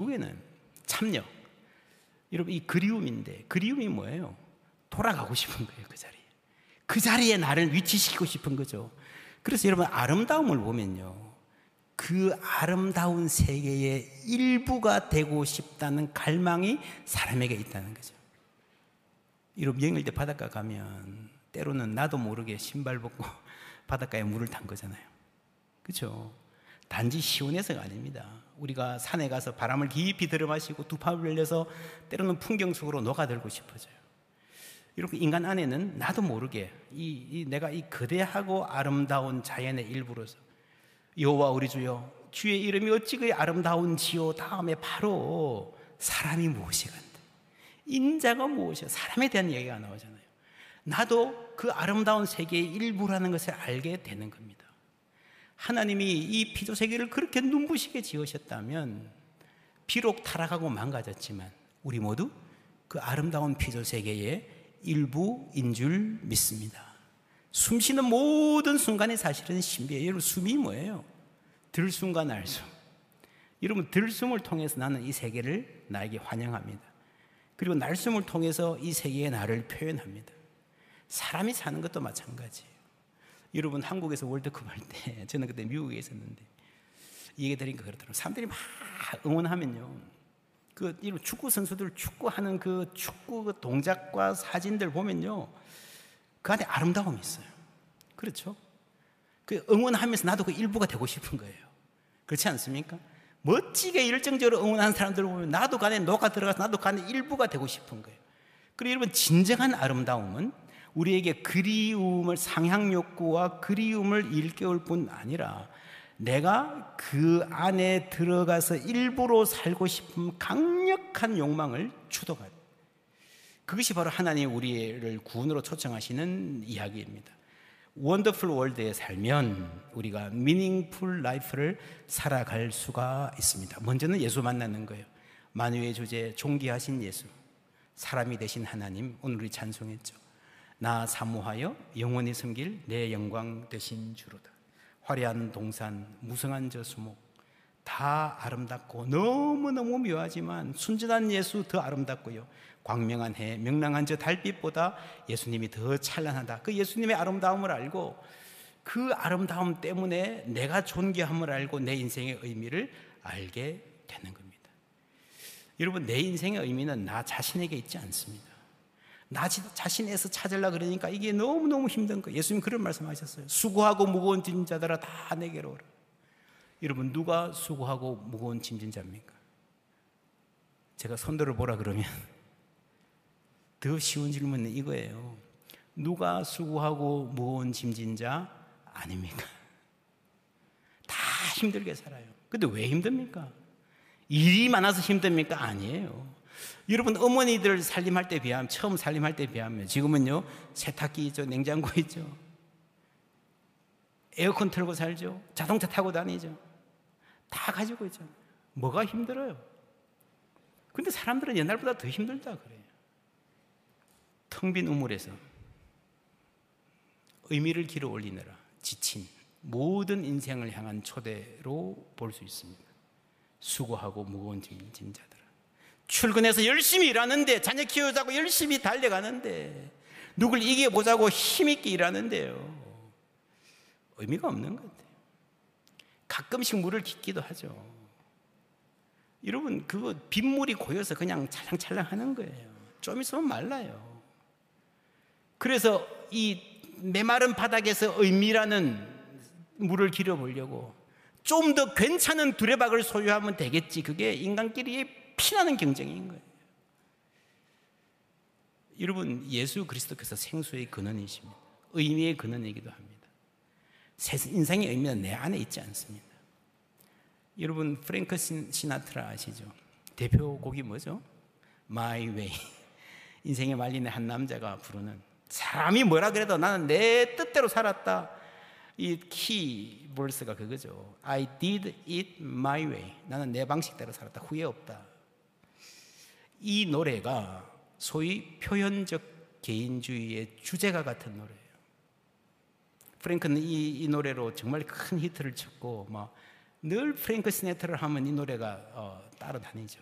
결국에는 참여. 여러분, 이 그리움인데, 그리움이 뭐예요? 돌아가고 싶은 거예요, 그 자리에. 그 자리에 나를 위치시키고 싶은 거죠. 그래서 여러분, 아름다움을 보면요, 그 아름다운 세계의 일부가 되고 싶다는 갈망이 사람에게 있다는 거죠. 여러분, 여행할 때 바닷가 가면 때로는 나도 모르게 신발 벗고 바닷가에 물을 담 거잖아요. 그렇죠? 단지 시원해서가 아닙니다. 우리가 산에 가서 바람을 깊이 들이마시고 두 팔을 벌려서 때로는 풍경 속으로 녹아들고 싶어져요. 이렇게 인간 안에는 나도 모르게 내가 이 거대하고 아름다운 자연의 일부로서 여호와 우리 주여, 주의 이름이 어찌 그리 아름다운지요 다음에 바로 사람이 무엇이간데, 인자가 무엇이야, 사람에 대한 얘기가 나오잖아요. 나도 그 아름다운 세계의 일부라는 것을 알게 되는 겁니다. 하나님이 이 피조세계를 그렇게 눈부시게 지으셨다면 비록 타락하고 망가졌지만 우리 모두 그 아름다운 피조세계의 일부인 줄 믿습니다. 숨쉬는 모든 순간이 사실은 신비예요. 여러분, 숨이 뭐예요? 들숨과 날숨. 여러분, 들숨을 통해서 나는 이 세계를 나에게 환영합니다. 그리고 날숨을 통해서 이 세계에 나를 표현합니다. 사람이 사는 것도 마찬가지예요. 여러분, 한국에서 월드컵 할 때, 저는 그때 미국에 있었는데 이 얘기 드리니까 그렇더라고요. 사람들이 막 응원하면요, 이런 축구 선수들 축구하는 그 축구 그 동작과 사진들 보면요, 그 안에 아름다움이 있어요. 그렇죠? 그 응원하면서 나도 그 일부가 되고 싶은 거예요. 그렇지 않습니까? 멋지게 열정적으로 응원하는 사람들을 보면 나도 그 안에 녹아 들어가서 나도 그 안에 일부가 되고 싶은 거예요. 그리고 여러분, 진정한 아름다움은 우리에게 그리움을, 상향욕구와 그리움을 일깨울 뿐 아니라 내가 그 안에 들어가서 일부로 살고 싶은 강력한 욕망을 추동하는, 그것이 바로 하나님이 우리를 구원으로 초청하시는 이야기입니다. 원더풀 월드에 살면 우리가 미닝풀 라이프를 살아갈 수가 있습니다. 먼저는 예수 만나는 거예요. 만유의 주제, 존귀하신 예수, 사람이 되신 하나님, 오늘 우리 찬송했죠. 나 사모하여 영원히 섬길 내 영광 되신 주로다. 화려한 동산, 무성한 저 수목, 다 아름답고 너무너무 묘하지만 순전한 예수 더 아름답고요, 광명한 해, 명랑한 저 달빛보다 예수님이 더 찬란하다. 그 예수님의 아름다움을 알고 그 아름다움 때문에 내가 존귀함을 알고 내 인생의 의미를 알게 되는 겁니다. 여러분, 내 인생의 의미는 나 자신에게 있지 않습니다. 나 자신에서 찾으려고 그러니까 이게 너무너무 힘든 거예요. 예수님 그런 말씀하셨어요. 수고하고 무거운 짐진 자들아 다 내게로 오라. 여러분, 누가 수고하고 무거운 짐진 자입니까? 제가 손들어 보라 그러면 더 쉬운 질문은 이거예요. 누가 수고하고 무거운 짐진 자 아닙니까? 다 힘들게 살아요. 근데 왜 힘듭니까? 일이 많아서 힘듭니까? 아니에요. 여러분, 어머니들 살림할 때 비하면, 처음 살림할 때 비하면 지금은요, 세탁기 있죠, 냉장고 있죠, 에어컨 틀고 살죠, 자동차 타고 다니죠, 다 가지고 있죠. 뭐가 힘들어요? 근데 사람들은 옛날보다 더 힘들다 그래요. 텅 빈 우물에서 의미를 길어 올리느라 지친 모든 인생을 향한 초대로 볼 수 있습니다. 수고하고 무거운 짐진 자들아, 출근해서 열심히 일하는데, 자녀 키우자고 열심히 달려가는데, 누굴 이겨보자고 힘있게 일하는데요, 의미가 없는 것 같아요. 가끔씩 물을 깃기도 하죠. 여러분, 그거 빗물이 고여서 그냥 찰랑찰랑 하는 거예요. 좀 있으면 말라요. 그래서 이 메마른 바닥에서 의미라는 물을 길어보려고 좀 더 괜찮은 두레박을 소유하면 되겠지. 그게 인간끼리 피나는 경쟁인 거예요. 여러분, 예수 그리스도께서 생수의 근원이십니다. 의미의 근원이기도 합니다. 인생의 의미는 내 안에 있지 않습니다. 여러분, 프랭크 시나트라 아시죠? 대표곡이 뭐죠? My Way. 인생의 말린의 한 남자가 부르는, 사람이 뭐라 그래도 나는 내 뜻대로 살았다. 이 키 벌스가 그거죠. I did it my way. 나는 내 방식대로 살았다. 후회 없다. 이 노래가 소위 표현적 개인주의의 주제가 같은 노래예요. 프랭크는 이 노래로 정말 큰 히트를 쳤고, 늘 프랭크 시나트라를 하면 이 노래가 따라다니죠.